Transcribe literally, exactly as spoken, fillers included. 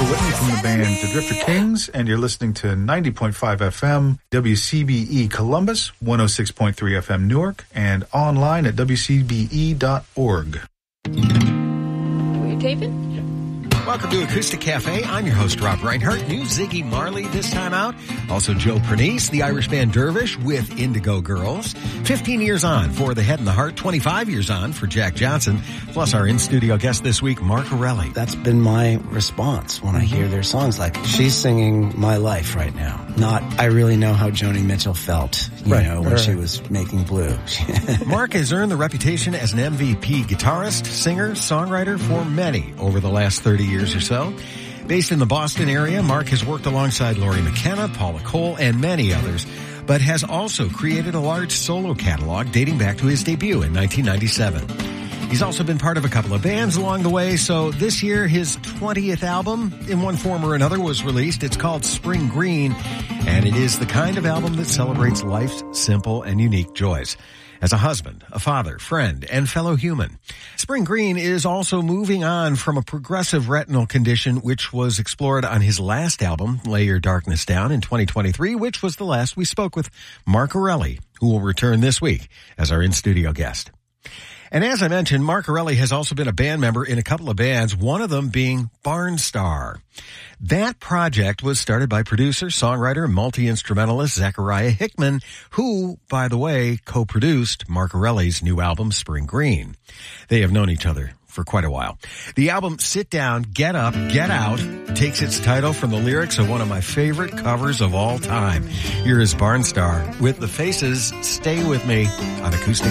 Michael Whitney from the band The Drifter Kings, and you're listening to ninety point five F M, W C B E Columbus, one oh six point three F M Newark, and online at W C B E dot org. Were you taping? Welcome to Acoustic Cafe. I'm your host, Rob Reinhardt. New Ziggy Marley this time out. Also Joe Pernice, the Irish band Dervish with Indigo Girls. fifteen years on for The Head and the Heart. twenty-five years on for Jack Johnson. Plus our in-studio guest this week, Mark Erelli. That's been my response when I hear their songs. Like, she's singing my life right now. Not, I really know how Joni Mitchell felt, you right, know, when right. she was making Blue. Mark has earned the reputation as an M V P guitarist, singer, songwriter for many over the last thirty years or so. Based in the Boston area, Mark has worked alongside Laurie McKenna, Paula Cole, and many others, but has also created a large solo catalog dating back to his debut in nineteen ninety-seven. He's also been part of a couple of bands along the way, so this year his twentieth album, in one form or another, was released. It's called Spring Green, and it is the kind of album that celebrates life's simple and unique joys. As a husband, a father, friend, and fellow human. Spring Green is also moving on from a progressive retinal condition which was explored on his last album, Lay Your Darkness Down, in twenty twenty-three, which was the last we spoke with Mark Erelli, who will return this week as our in-studio guest. And as I mentioned, Mark Erelli has also been a band member in a couple of bands, one of them being Barnstar. That project was started by producer, songwriter, and multi-instrumentalist Zachariah Hickman, who, by the way, co-produced Mark Erelli's new album, Spring Green. They have known each other for quite a while. The album Sit Down, Get Up, Get Out takes its title from the lyrics of one of my favorite covers of all time. Here is Barnstar with The Faces, Stay With Me on Acoustic